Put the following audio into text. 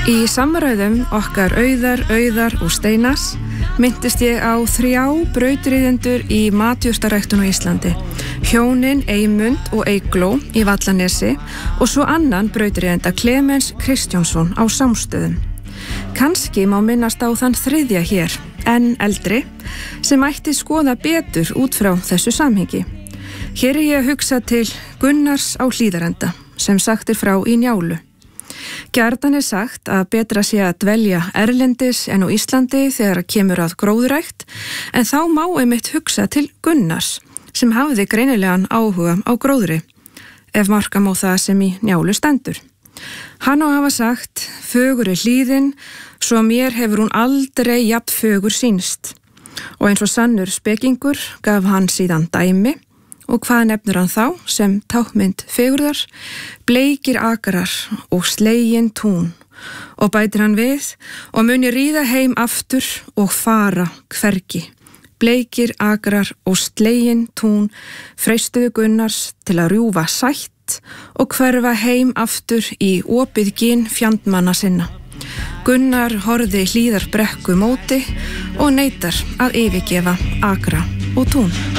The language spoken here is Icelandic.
Í samræðum okkar Auðar og Steinars minntist ég á 3 brautryðjendur í matjurtaræktun á Íslandi. Hjónin Eymund og Eygló í Vallanesi og svo annan brautryðjenda Klemens Kristjánsson á Sámsstöðum. Kannski má minnast á þann 3. hér, en eldri, sem ætti skoða betur út frá þessu samhengi. Hér ég að hugsa til Gunnars á Hlíðarenda, sem sagt frá í Njálu. Gjarnan sagt að betra sé að dvelja erlendis en á Íslandi þegar kemur að gróðurækt, en þá má einmitt hugsa til Gunnars, sem hafði greinilegan áhuga á gróðri, ef marka má það sem í Njálu stendur. Hann á hafa sagt, fögur hlíðin, svo mér hefur hún aldrei jafn fögur sýnst. Og eins og sannur spekingur gaf hann síðan dæmi, og hvað nefnir hann þá sem tákmynd fegurðar? Bleikir akrar og slegin tún. Og bætir hann við, og muni ríða heim aftur og fara hvergi. Bleikir akrar og slegin tún freistuðu Gunnars til að rjúfa sætt og hverfa heim aftur í opið gin fjandmanna sinna. Gunnar horfði Hlíðarbrekku móti og neitar að yfirgefa akra og tún.